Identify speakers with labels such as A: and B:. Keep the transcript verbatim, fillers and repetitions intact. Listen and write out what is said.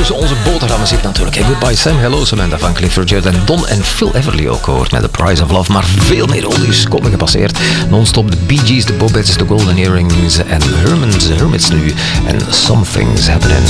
A: tussen onze boterhammen zit natuurlijk. Hey, Goodbye Sam, Hello Samantha van Clifford Judd en Don en Phil Everly ook gehoord met The Price of Love. Maar veel meer oldies komen gepasseerd. Non-stop de Bee Gees, de Bobettes, de Golden Earrings en Herman's Hermits nu. En Something's Happening.